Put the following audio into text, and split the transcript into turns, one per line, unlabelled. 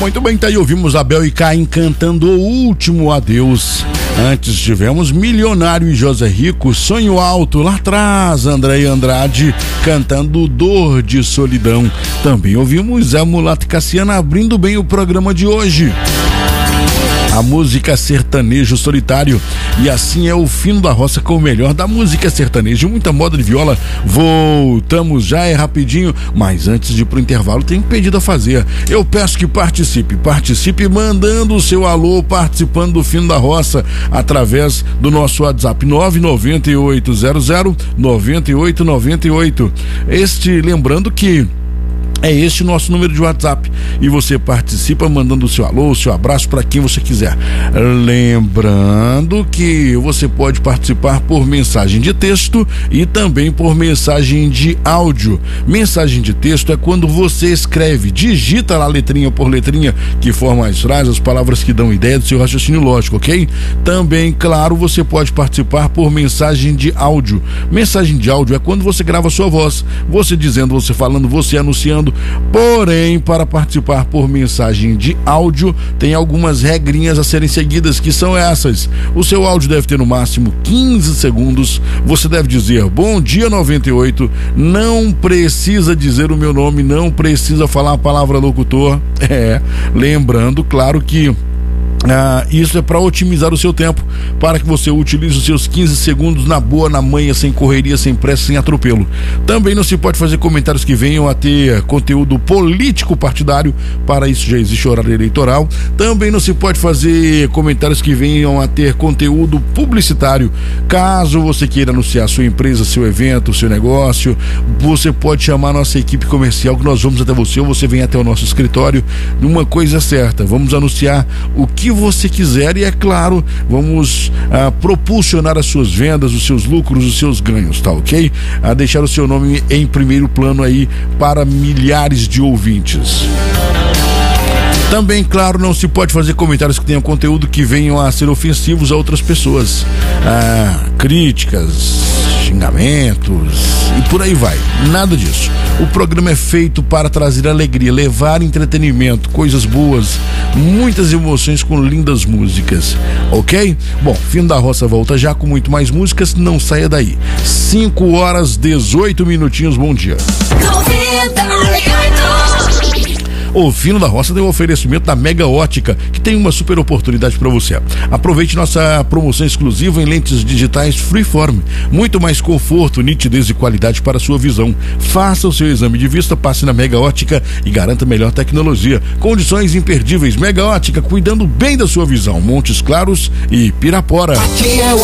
Muito bem, tá aí, ouvimos Abel e Caim cantando O Último Adeus. Antes tivemos Milionário e José Rico, Sonho Alto. Lá atrás, André e Andrade cantando Dor de Solidão. Também ouvimos Zé Mulato e Cassiana abrindo bem o programa de hoje. A música Sertanejo Solitário. E assim é o Fino da Roça com o melhor da música sertaneja. Muita moda de viola. Voltamos já, é rapidinho. Mas antes de ir pro intervalo, tem um pedido a fazer. Eu peço que participe. Participe mandando o seu alô, participando do Fino da Roça através do nosso WhatsApp 998009898. Lembrando que é este o nosso número de WhatsApp e você participa mandando o seu alô, o seu abraço para quem você quiser. Lembrando que você pode participar por mensagem de texto e também por mensagem de áudio. Mensagem de texto é quando você escreve, digita lá letrinha por letrinha que forma as frases, as palavras que dão ideia do seu raciocínio lógico, ok? Também, claro, você pode participar por mensagem de áudio. Mensagem de áudio é quando você grava a sua voz, você dizendo, você falando, você anunciando. Porém, para participar por mensagem de áudio, tem algumas regrinhas a serem seguidas, que são essas. O seu áudio deve ter no máximo 15 segundos. Você deve dizer bom dia 98. Não precisa dizer o meu nome, não precisa falar a palavra locutor. Lembrando, claro que isso é para otimizar o seu tempo, para que você utilize os seus 15 segundos na boa, na manha, sem correria, sem pressa, sem atropelo. Também não se pode fazer comentários que venham a ter conteúdo político partidário, para isso já existe horário eleitoral. Também não se pode fazer comentários que venham a ter conteúdo publicitário. Caso você queira anunciar sua empresa, seu evento, seu negócio, você pode chamar a nossa equipe comercial, que nós vamos até você, ou você vem até o nosso escritório. Uma coisa é certa, vamos anunciar o que você quiser e, é claro, vamos propulsionar as suas vendas, os seus lucros, os seus ganhos, tá ok? Deixar o seu nome em primeiro plano aí para milhares de ouvintes. Também, claro, não se pode fazer comentários que tenham conteúdo que venham a ser ofensivos a outras pessoas. Críticas, xingamentos e por aí vai. Nada disso. O programa é feito para trazer alegria, levar entretenimento, coisas boas, muitas emoções com lindas músicas, ok? Bom, Fino da Roça volta já com muito mais músicas, não saia daí. 5h18, bom dia. O Fino da Roça tem um oferecimento da Mega Ótica, que tem uma super oportunidade para você. Aproveite nossa promoção exclusiva em lentes digitais Freeform. Muito mais conforto, nitidez e qualidade para a sua visão. Faça o seu exame de vista, passe na Mega Ótica e garanta melhor tecnologia. Condições imperdíveis. Mega Ótica, cuidando bem da sua visão. Montes Claros e Pirapora.
Aqui é o